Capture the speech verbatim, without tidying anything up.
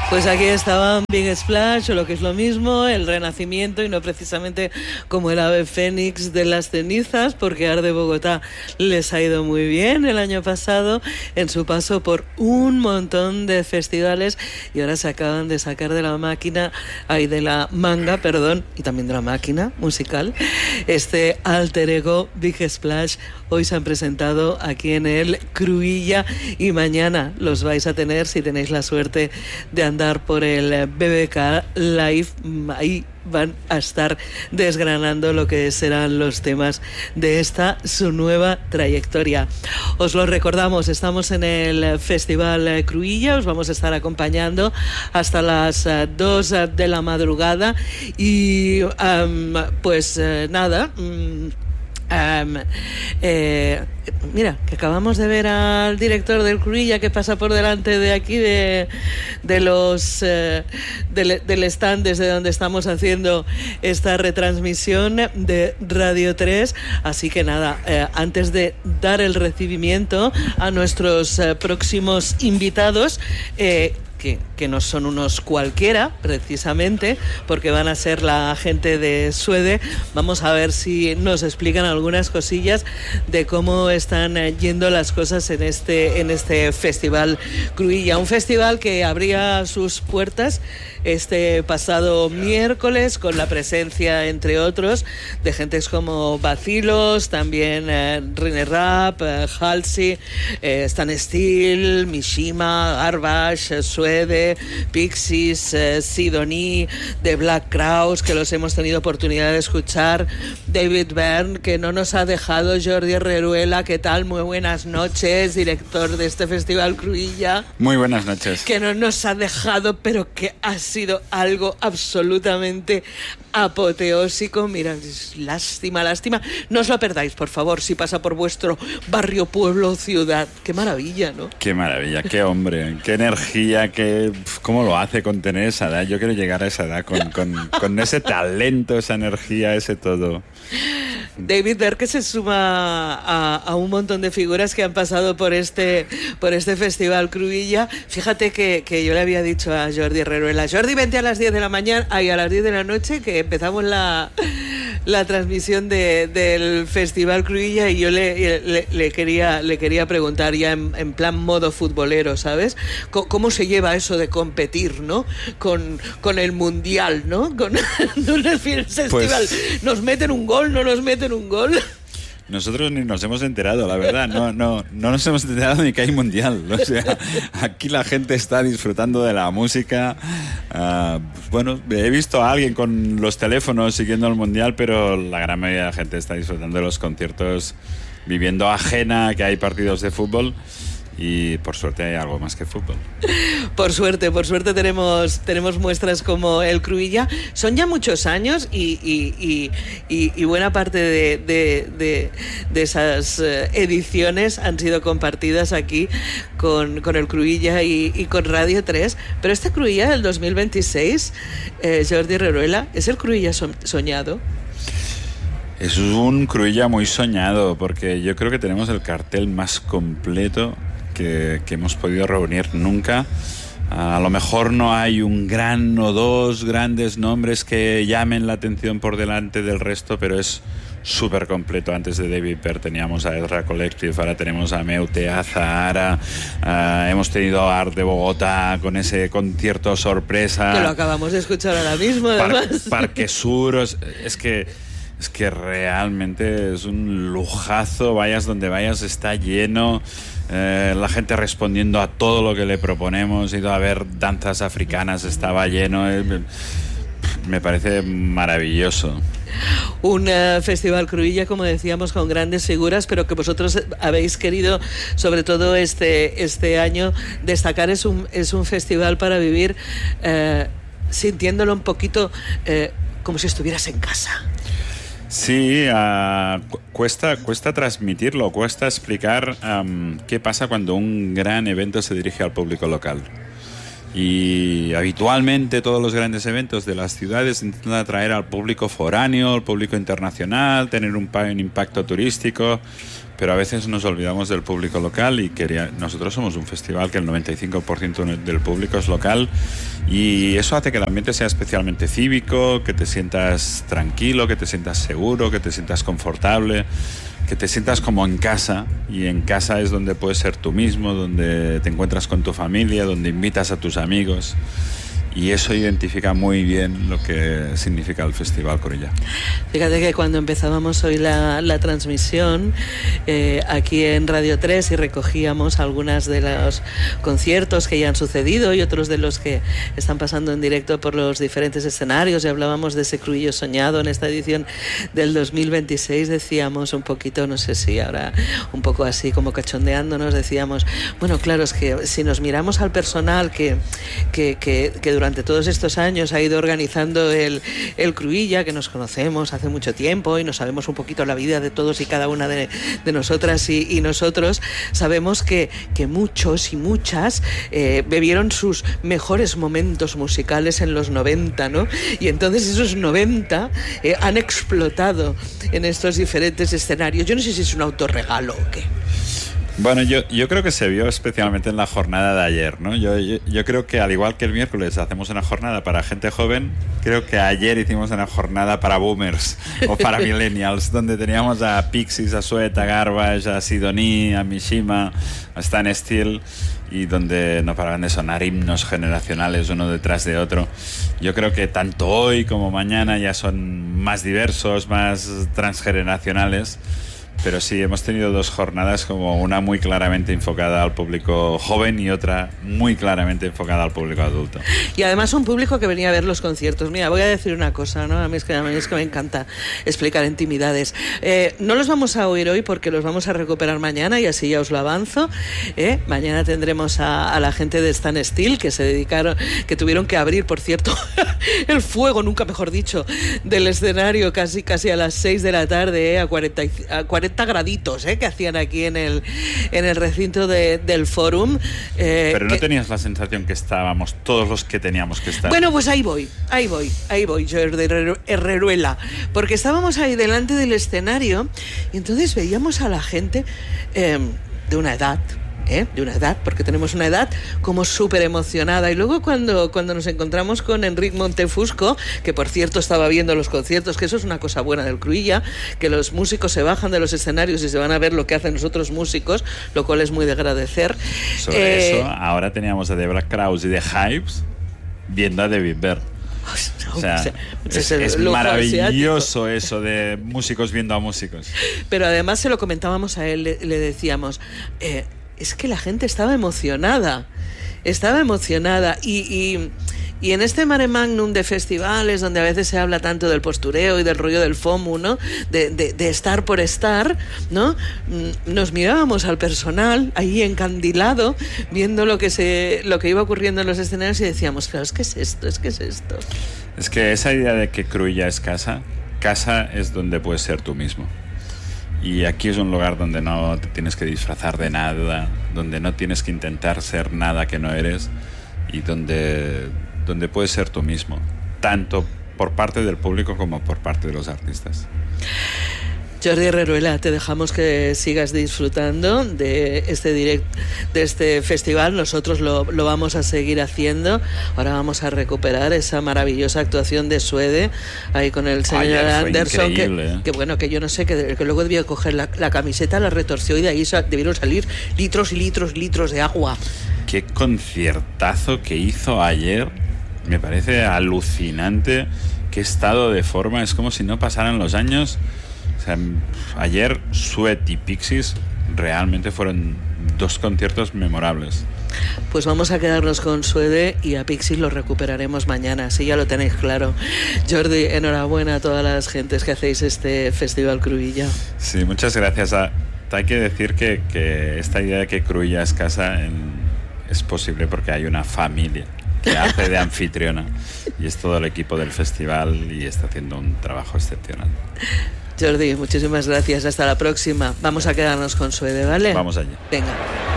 Pues aquí estaban Big Splash, o lo que es lo mismo, el renacimiento, y no precisamente como el ave fénix de las cenizas, porque Arde Bogotá les ha ido muy bien el año pasado en su paso por un montón de festivales, y ahora se acaban de sacar de la máquina, ay, de la manga, perdón, y también de la máquina musical, este alter ego Big Splash. Hoy se han presentado aquí en el Cruïlla y mañana los vais a tener si tenéis la suerte de andar por el B B K Live. Ahí van a estar desgranando lo que serán los temas de esta, su nueva trayectoria. Os lo recordamos, estamos en el Festival Cruïlla, os vamos a estar acompañando hasta las dos de la madrugada y um, pues uh, nada... Um, Um, eh, mira, que acabamos de ver al director del Cruïlla que pasa por delante de aquí de, de los eh, del, del stand desde donde estamos haciendo esta retransmisión de Radio tres. Así que nada, eh, antes de dar el recibimiento a nuestros eh, próximos invitados, eh, Que, que no son unos cualquiera, precisamente, porque van a ser la gente de Suede. Vamos a ver si nos explican algunas cosillas de cómo están yendo las cosas en este, en este Festival Cruïlla. Un festival que abría sus puertas este pasado miércoles con la presencia, entre otros, de gentes como Bacilos, también eh, René Rapp, eh, Halsey, eh, Stan Steele, Mishima, Garbage, Suede, Pixies, eh, Sidonie, The Black Crowes, que los hemos tenido oportunidad de escuchar, David Byrne, que no nos ha dejado, Jordi Herreruela, ¿qué tal? Muy buenas noches, director de este Festival Cruïlla. Muy buenas noches. Que no nos ha dejado, pero que ha sido algo absolutamente apoteósico. Mira, lástima, lástima. No os lo perdáis, por favor, si pasa por vuestro barrio, pueblo o ciudad. Qué maravilla, ¿no? Qué maravilla, qué hombre, qué energía, qué, cómo lo hace con tener esa edad. Yo quiero llegar a esa edad con, con, con ese talento, esa energía, ese todo. David Byrne, que se suma a, a un montón de figuras que han pasado por este por este Festival Cruïlla. Fíjate que, que yo le había dicho a Jordi Herreruela, Jordi, vente a las diez de la mañana, ahí a las diez de la noche, que empezamos la, la transmisión de, del Festival Cruïlla, y yo le, le, le, quería, le quería preguntar ya en, en plan modo futbolero, ¿sabes? C- ¿Cómo se lleva eso de competir, ¿no? Con, con el Mundial, ¿no? Con, con el Festival. Pues... ¿Nos meten un gol? ¿No nos meten un gol? Nosotros ni nos hemos enterado, la verdad, no, no, no nos hemos enterado ni que hay mundial. O sea, aquí la gente está disfrutando de la música. Uh, bueno, he visto a alguien con los teléfonos siguiendo el mundial, pero la gran mayoría de la gente está disfrutando de los conciertos, viviendo ajena que hay partidos de fútbol. Y por suerte hay algo más que fútbol. Por suerte, por suerte tenemos tenemos muestras como el Cruïlla. Son ya muchos años y, y, y, y, y buena parte de, de, de, de esas ediciones han sido compartidas aquí con, con el Cruïlla y, y con Radio tres. Pero este Cruïlla del dos mil veintiséis, eh, Jordi Herreruela, ¿es el Cruïlla so- soñado? Es un Cruïlla muy soñado, porque yo creo que tenemos el cartel más completo que, que hemos podido reunir nunca. A lo mejor no hay un gran o dos grandes nombres que llamen la atención por delante del resto, pero es súper completo. Antes de David Byrne teníamos a Ezra Collective, ahora tenemos a Meute, a Zahara, uh, hemos tenido a Art de Bogotá con ese concierto sorpresa. Que lo acabamos de escuchar ahora mismo, además. Par- Parque Sur, es que... Es que realmente es un lujazo, vayas donde vayas, está lleno, eh, la gente respondiendo a todo lo que le proponemos. He ido a ver danzas africanas, estaba lleno, eh, me parece maravilloso. Un uh, Festival Cruïlla, como decíamos, con grandes figuras, pero que vosotros habéis querido, sobre todo este, este año, destacar. Es un, es un festival para vivir uh, sintiéndolo un poquito uh, como si estuvieras en casa. Sí, uh, cu- cuesta, cuesta transmitirlo, cuesta explicar um, qué pasa cuando un gran evento se dirige al público local. Y habitualmente todos los grandes eventos de las ciudades intentan atraer al público foráneo, al público internacional, tener un, un impacto turístico. pero a veces nos olvidamos del público local y quería, nosotros somos un festival que el noventa y cinco por ciento del público es local y eso hace que el ambiente sea especialmente cívico, que te sientas tranquilo, que te sientas seguro, que te sientas confortable, que te sientas como en casa, y en casa es donde puedes ser tú mismo, donde te encuentras con tu familia, donde invitas a tus amigos. Y eso identifica muy bien lo que significa el Festival Cruïlla. Fíjate que cuando empezábamos hoy la, la transmisión eh, aquí en Radio tres y recogíamos algunos de los conciertos que ya han sucedido y otros de los que están pasando en directo por los diferentes escenarios, y hablábamos de ese Cruïlla soñado en esta edición del dos mil veintiséis, decíamos un poquito, no sé si ahora un poco así como cachondeándonos, decíamos, bueno, claro, es que si nos miramos al personal que, que, que, que durante durante todos estos años ha ido organizando el, el Cruïlla, que nos conocemos hace mucho tiempo y nos sabemos un poquito la vida de todos y cada una de, de nosotras y, y nosotros, sabemos que, que muchos y muchas eh, bebieron sus mejores momentos musicales en los noventa, ¿no? Y entonces esos noventa eh, han explotado en estos diferentes escenarios. Yo no sé si es un autorregalo o qué. Bueno, yo, yo creo que se vio especialmente en la jornada de ayer, ¿no? Yo, yo, yo creo que al igual que el miércoles hacemos una jornada para gente joven, creo que ayer hicimos una jornada para boomers o para millennials, donde teníamos a Pixies, a Sweat, a Garbage, a Sidonie, a Mishima, a Stan Steele, y donde no paraban de sonar himnos generacionales uno detrás de otro. Yo creo que tanto hoy como mañana ya son más diversos, más transgeneracionales. Pero sí, hemos tenido dos jornadas, como una muy claramente enfocada al público joven y otra muy claramente enfocada al público adulto. Y además un público que venía a ver los conciertos. Mira, voy a decir una cosa, ¿no? A mí es que, a mí es que me encanta explicar intimidades. Eh, no los vamos a oír hoy porque los vamos a recuperar mañana, y así ya os lo avanzo. ¿eh? Mañana tendremos a, a la gente de Stan Steele, que se dedicaron, que tuvieron que abrir, por cierto, el fuego, nunca mejor dicho, del escenario casi, casi a las seis de la tarde, ¿eh? a cuarenta, a cuarenta graditos ¿eh? que hacían aquí en el, en el recinto de, del Fórum. Eh, Pero no que... tenías la sensación que estábamos todos los que teníamos que estar. Bueno, pues ahí voy, ahí voy, ahí voy, Jordi Herreruela, porque estábamos ahí delante del escenario y entonces veíamos a la gente eh, de una edad, ¿Eh? de una edad, porque tenemos una edad como súper emocionada. Y luego cuando, cuando nos encontramos con Enric Montefusco, que por cierto estaba viendo los conciertos, que eso es una cosa buena del Cruïlla, que los músicos se bajan de los escenarios y se van a ver lo que hacen los otros músicos, lo cual es muy de agradecer. Sobre eh... eso, ahora teníamos a The Black Crowes y The Hypes viendo a David Byrne. O sea, es, es maravilloso eso de músicos viendo a músicos. Pero además se lo comentábamos a él, le, le decíamos... Eh, es que la gente estaba emocionada, estaba emocionada y, y, y en este mare magnum de festivales donde a veces se habla tanto del postureo y del rollo del FOMO, ¿no? De, de, de estar por estar, ¿no? Nos mirábamos al personal ahí encandilado viendo lo que se, lo que iba ocurriendo en los escenarios y decíamos, claro, es que es esto, es que es esto. Es que esa idea de que Cruïlla es casa, casa es donde puedes ser tú mismo. Y aquí es un lugar donde no te tienes que disfrazar de nada, donde no tienes que intentar ser nada que no eres y donde, donde puedes ser tú mismo, tanto por parte del público como por parte de los artistas. Jordi Herreruela, te dejamos que sigas disfrutando de este direct, de este festival. Nosotros lo, lo vamos a seguir haciendo. Ahora vamos a recuperar esa maravillosa actuación de Suede ahí con el señor Anderson, que, ¿eh? que bueno, que yo no sé, que, que luego debió coger la, la camiseta, la retorció y de ahí debieron salir litros y litros y litros de agua. Qué conciertazo que hizo ayer. Me parece alucinante. Qué estado de forma. Es como si no pasaran los años. O sea, ayer Sweat y Pixies realmente fueron dos conciertos memorables. Pues vamos a quedarnos con Suede y a Pixies los recuperaremos mañana, si ya lo tenéis claro. Jordi, enhorabuena a todas las gentes que hacéis este Festival Cruïlla. Sí, muchas gracias. Hay que decir que, que esta idea de que Cruïlla es casa en, es posible porque hay una familia que hace de anfitriona y es todo el equipo del festival y está haciendo un trabajo excepcional. Jordi, muchísimas gracias. Hasta la próxima. Vamos a quedarnos con Suede, ¿vale? Vamos allí. Venga.